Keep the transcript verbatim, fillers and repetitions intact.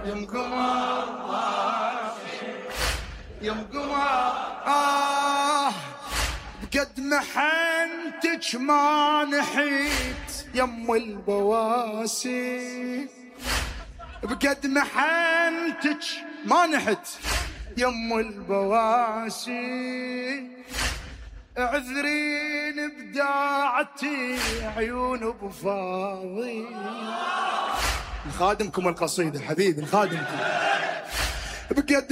يم قمر يم قمر آه بقد ما حنتج ما نحيت يم البواسي، بقد ما حنتج ما نحت يم البواسي، اعذرين بداعتي عيون بفاضي. خادمكم القصيدة حبيبي، خادمكم بقد